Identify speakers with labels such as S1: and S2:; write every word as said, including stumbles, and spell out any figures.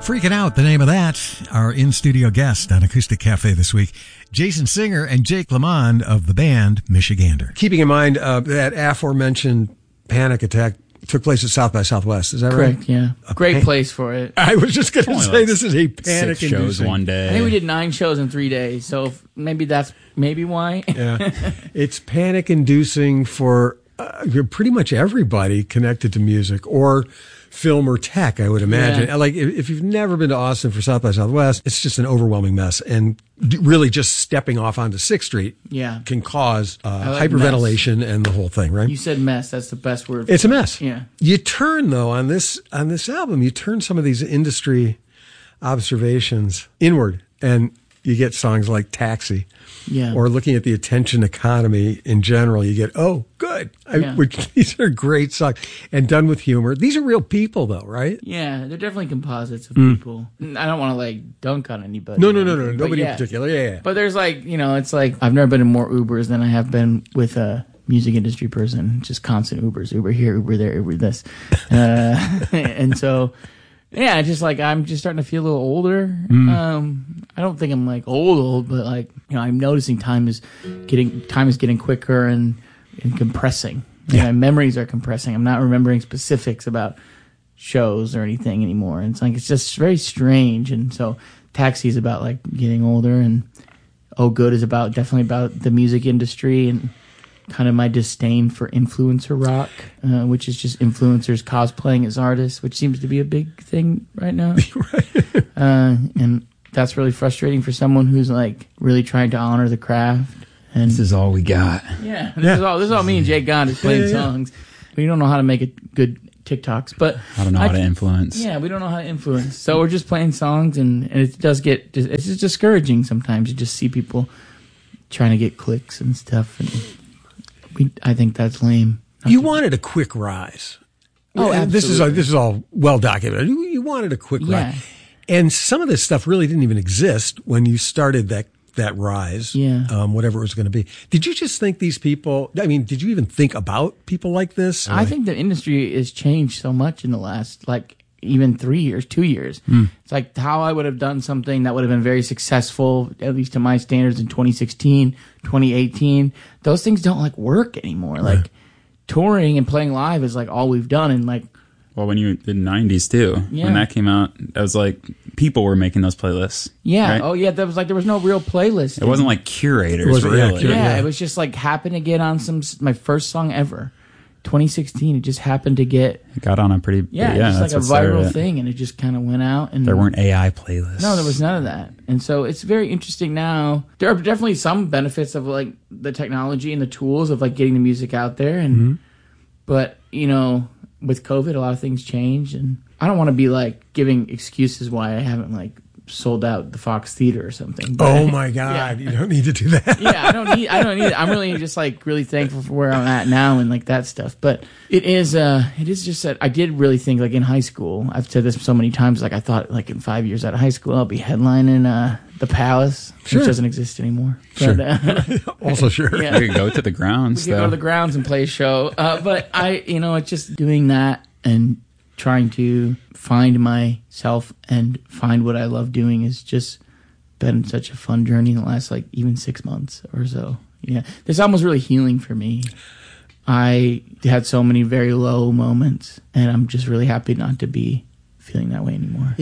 S1: Freaking Out, the name of that. Our in-studio guest on Acoustic Cafe this week, Jason Singer and Jake Lamond of the band Michigander. Keeping in mind uh, that aforementioned panic attack took place at South by Southwest. Is that
S2: Correct,
S1: right?
S2: Yeah.
S1: A
S2: Great
S1: pan-
S2: place for it.
S1: I was just going to say
S3: like
S1: this is a panic
S3: six shows one day.
S2: I think we did nine shows in three days, so if, maybe that's maybe why.
S1: Yeah, it's panic-inducing for uh, pretty much everybody connected to music or film or tech, I would imagine.
S2: Yeah.
S1: Like, if, if you've never been to Austin for South by Southwest, it's just an overwhelming mess. And d- really just stepping off onto sixth Street
S2: Yeah.
S1: can cause uh,
S2: like
S1: hyperventilation and the whole thing, right?
S2: You said mess. That's the best word.
S1: It's a mess.
S2: Yeah.
S1: You turn, though, on this on this album, you turn some of these industry observations inward, and you get songs like Taxi.
S2: Yeah.
S1: Or looking at the attention economy in general, you get, oh, good. I,
S2: Yeah.
S1: which, these are great songs. And done with humor. These are real people, though, right?
S2: Yeah, they're definitely composites of people. I don't want to like dunk on anybody.
S1: No, no,
S2: or
S1: no, no.
S2: anything, but
S1: Nobody
S2: yeah.
S1: in particular. Yeah, yeah.
S2: But there's like, you know, it's like I've never been in more Ubers than I have been with a music industry person. Just constant Ubers, Uber here, Uber there, Uber this. Uh, and so, yeah, just like I'm just starting to feel a little older.
S1: Mm.
S2: Um, I don't think I'm like old, old, but like, you know, I'm noticing time is getting time is getting quicker and, and compressing.
S1: Yeah.
S2: My memories are compressing. I'm not remembering specifics about shows or anything anymore. And it's like, it's just very strange. And so Taxi is about like getting older, and Oh Good is about definitely about the music industry and kind of my disdain for influencer rock, uh, which is just influencers cosplaying as artists, which seems to be a big thing right now.
S1: Right.
S2: Uh, and that's really frustrating for someone who's like really trying to honor the craft. And
S3: This is all we got.
S2: yeah, this
S1: Yeah.
S2: is all this is all me and Jake Gond is playing
S1: Yeah, yeah, yeah.
S2: songs. We don't know how to make it good TikToks, but
S3: I don't know how to influence.
S2: yeah, we don't know how to influence. So we're just playing songs, and, and it does get it's just discouraging sometimes. You just see people trying to get clicks and stuff, and we I think that's lame.
S1: You wanted a quick rise.
S2: Oh,
S1: And This is,
S2: absolutely.
S1: this is all well documented. You, you wanted a quick
S2: Yeah.
S1: rise. And some of this stuff really didn't even exist when you started that that rise,
S2: Yeah.
S1: um, whatever it was going to be. Did you just think these people, I mean, did you even think about people like this?
S2: I think the industry has changed so much in the last, like, even three years, two years. It's like how I would have done something that would have been very successful, at least to my standards, in twenty sixteen, twenty eighteen. Those things don't, like, work anymore. Like, touring and playing live is, like, all we've done. And, like,
S3: Well, when you did nineties too,
S2: Yeah.
S3: when that came out, that was like people were making those playlists.
S2: yeah.
S3: right?
S2: Oh, yeah. There was, like, there was no real playlist.
S3: It wasn't like curators,
S1: It wasn't- yeah,
S3: really.
S1: cura-
S2: Yeah,
S1: Yeah.
S2: it was just, like, happened to get on some, my first song ever. twenty sixteen, it just happened to get,
S3: It got on a pretty,
S2: yeah,
S3: yeah,
S2: just
S3: that's
S2: like a
S3: what started
S2: viral
S3: it.
S2: thing, and it just kind of went out. And
S3: There weren't A I playlists.
S2: No, there was none of that. And so it's very interesting now. There are definitely some benefits of like the technology and the tools of like getting the music out there. And but, you know, with COVID, a lot of things changed, and I don't want to be like giving excuses why I haven't like sold out the Fox Theater or something. But,
S1: Oh my God, you don't need to do that.
S2: yeah, I don't need. I don't need. I'm really just like really thankful for where I'm at now and like that stuff. But it is. Uh, it is just that I did really think like in high school. I've said this so many times. Like I thought like in five years out of high school, I'll be headlining uh, the Palace,
S1: Sure.
S2: which doesn't exist anymore.
S1: Sure.
S2: But, uh,
S1: Also, sure.
S2: yeah.
S3: You could go to the grounds,
S2: We could go
S3: though.
S2: to the grounds and play a show. Uh, but I, you know, it's just doing that and trying to find myself and find what I love doing has just been such a fun journey in the last, like, even six months or so. Yeah. This album was really healing for me. I had so many very low moments, and I'm just really happy not to be feeling that way anymore.